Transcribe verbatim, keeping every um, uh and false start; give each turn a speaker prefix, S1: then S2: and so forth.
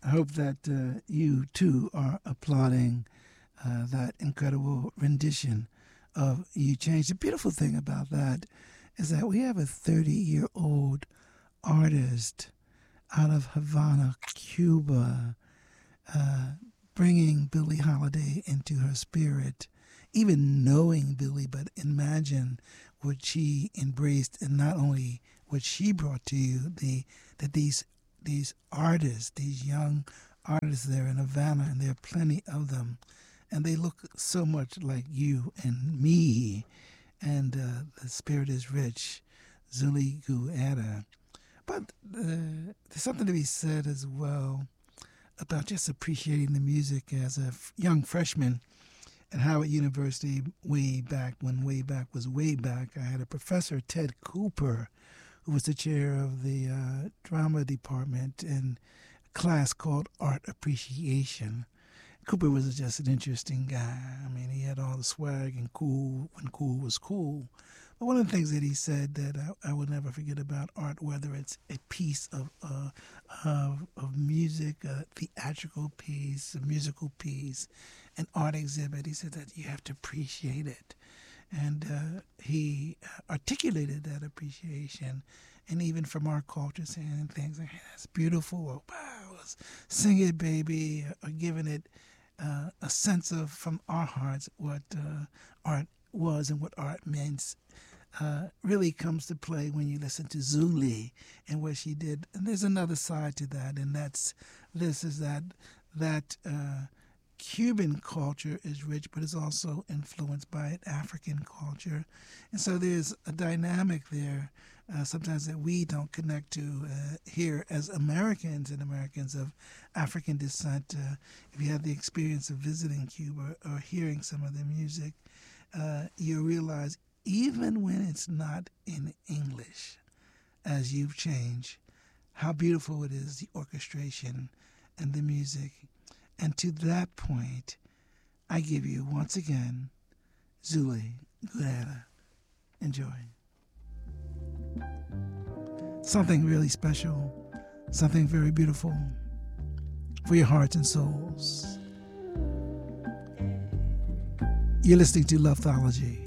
S1: I hope that uh, you too are applauding uh, that incredible rendition of You Change. The beautiful thing about that is that we have a thirty-year-old artist out of Havana, Cuba, uh, bringing Billie Holiday into her spirit, even knowing Billie, but imagine what she embraced, and not only what she brought to you, the that these these artists, these young artists there in Havana, and there are plenty of them, and they look so much like you and me, and uh, the spirit is rich, Zuli Guerra. But uh, there's something to be said as well about just appreciating the music as a f- young freshman at Howard University way back when way back was way back. I had a professor, Ted Cooper, who was the chair of the uh, drama department in a class called Art Appreciation. Cooper was just an interesting guy. I mean, he had all the swag and cool when cool was cool. But one of the things that he said that I, I will never forget about art, whether it's a piece of uh, of, of music, a theatrical piece, a musical piece, an art exhibit, he said that you have to appreciate it. And uh, he articulated that appreciation, and even from our culture, saying things like, hey, that's beautiful, or wow, sing it, baby, or giving it uh, a sense of, from our hearts, what uh, art was and what art means. Uh, really comes to play when you listen to Zuli and what she did. And there's another side to that, and that's this is that that uh, Cuban culture is rich, but is also influenced by African culture. And so there's a dynamic there uh, sometimes that we don't connect to uh, here as Americans and Americans of African descent. Uh, if you have the experience of visiting Cuba or hearing some of their music, uh, you realize even when it's not in English, as you've changed, how beautiful it is, the orchestration and the music. And to that point, I give you, once again, Zuli Guerra. Enjoy. Something really special, something very beautiful for your hearts and souls. You're listening to Love'thology.